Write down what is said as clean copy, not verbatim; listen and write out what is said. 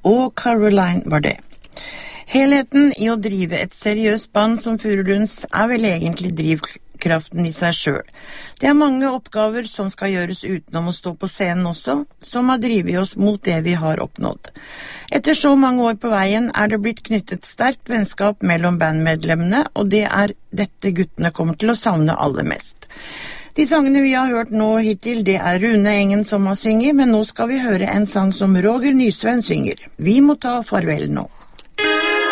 og Caroline var det. Helheten i å drive et seriøst band som Furulunds vel egentlig drivkraften i seg selv. Det mange oppgaver som skal gjøres utenom å stå på scenen også, som har drivet oss mot det vi har oppnådd. Etter så mange år på veien det blitt knyttet sterkt vennskap mellom bandmedlemmene, og det dette guttene kommer til å savne aller mest. De sangene vi har hørt nå hittil, det Rune Engen som har synget, men nå skal vi høre en sang som Roger Nysven synger. Vi må ta farvel nå.